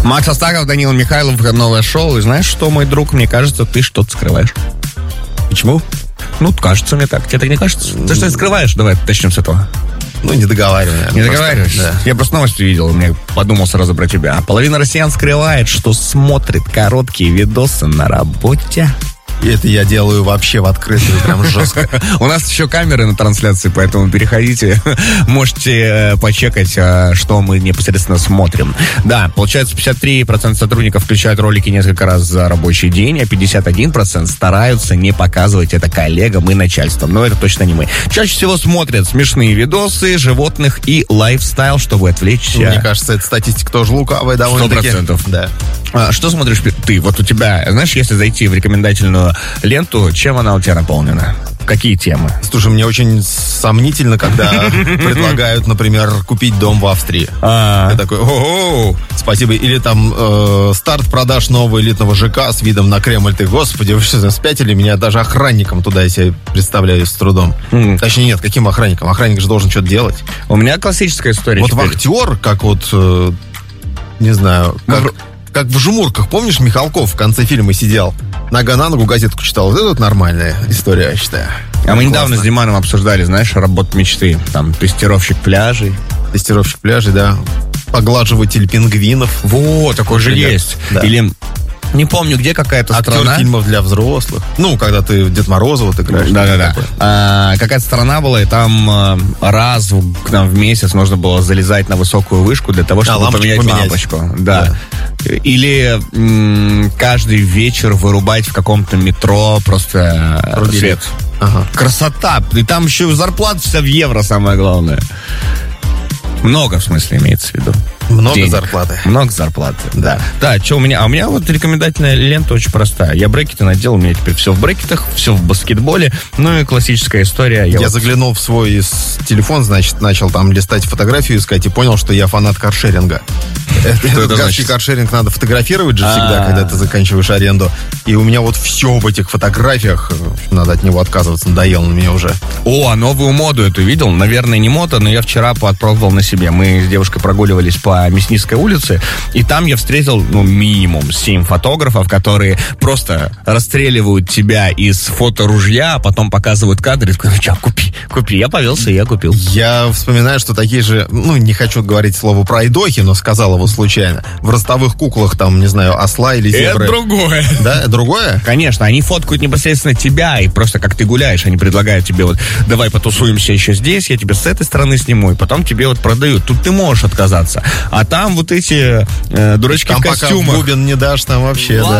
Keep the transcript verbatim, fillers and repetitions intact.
Макс Астахов, Данил Михайлов, новое шоу. И знаешь что, мой друг, мне кажется, ты что-то скрываешь. Почему? Ну, кажется мне так. Тебе так не кажется? Ты что-то скрываешь? Давай начнем с этого. Ну, не договаривай. Не договариваешь? Да. Я просто новости видел, и мне подумал сразу про тебя. Половина россиян скрывает, что смотрит короткие видосы на работе. И это я делаю вообще в открытую, прям жестко. У нас еще камеры на трансляции, поэтому переходите, можете почекать, что мы непосредственно смотрим. Да, получается, пятьдесят три процента сотрудников включают ролики несколько раз за рабочий день, а пятьдесят один процент стараются не показывать это коллегам и начальствам. Но это точно не мы. Чаще всего смотрят смешные видосы животных и лайфстайл, чтобы отвлечься. Мне кажется, эта статистика тоже лукавая довольно-таки. Сто процентов. Да. А, что смотришь ты? Вот у тебя, знаешь, если зайти в рекомендательную ленту, чем она у тебя наполнена? Какие темы? Слушай, мне очень сомнительно, когда предлагают, например, купить дом в Австрии. Я такой, о-о-о, спасибо. Или там э, старт продаж нового элитного ЖК с видом на Кремль. Ты, господи, вы что, спятили? Меня даже охранником туда я себе представляю с трудом. Mm. Точнее, нет, каким охранником? Охранник же должен что-то делать. У меня классическая история. Вот вахтер, как вот, э, не знаю, как... Мы... Как в «Жмурках», помнишь, Михалков в конце фильма сидел, нога на ногу газетку читал. Вот это вот нормальная история, я считаю. А мы недавно с Диманом обсуждали, знаешь, работу мечты. Там, тестировщик пляжей. Тестировщик пляжей, да. Поглаживатель пингвинов. Вот, такой же есть. Да. Или... Не помню, где какая-то Актер страна. Фильмов для взрослых. Ну, когда ты Дед Мороза вот играешь. Да-да-да. А, какая-то страна была, и там а, раз в, к нам в месяц нужно было залезать на высокую вышку для того, чтобы а, поменять, поменять лампочку. Да. да. Или м, каждый вечер вырубать в каком-то метро просто Рубили. свет. Ага. Красота. И там еще зарплата вся в евро, самое главное. Много, в смысле, имеется в виду. Много денег. зарплаты. Много зарплаты, да. Да, что у меня? А у меня вот рекомендательная лента очень простая. Я брекеты надел, у меня теперь все в брекетах, все в баскетболе. Ну и классическая история. Я, я вот... заглянул в свой телефон, значит, начал там листать фотографию, искать и понял, что я фанат каршеринга. Этот гадский каршеринг надо фотографировать же всегда, когда ты заканчиваешь аренду. И у меня вот все в этих фотографиях. Надо от него отказываться, надоело на меня уже. О, а новую моду эту видел? Наверное, не мото, но я вчера попробовал на себе. Мы с девушкой прогуливались по Мясницкой улице, и там я встретил, ну, минимум семь фотографов, которые просто расстреливают тебя из фоторужья, а потом показывают кадры и говорят, ну, что, купи, купи. Я повелся, и я купил. Я вспоминаю, что такие же, ну, не хочу говорить слово пройдохи, но сказал его случайно. В ростовых куклах, там, не знаю, осла или зебры. Это другое. Да, другое? Конечно, они фоткают непосредственно тебя, и просто как ты гуляешь, они предлагают тебе вот, давай потусуемся еще здесь, я тебя с этой стороны сниму, и потом тебе вот продают. Тут ты можешь отказаться. А там вот эти э, дурачки там в костюмах. Там пока бубен не дашь, там вообще, да.